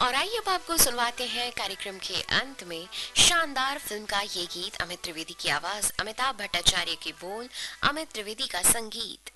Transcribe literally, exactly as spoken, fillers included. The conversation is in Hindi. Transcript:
और आइए अब आपको सुनवाते हैं कार्यक्रम के अंत में शानदार फिल्म का ये गीत। अमित त्रिवेदी की आवाज, अमिताभ भट्टाचार्य के बोल, अमित त्रिवेदी का संगीत।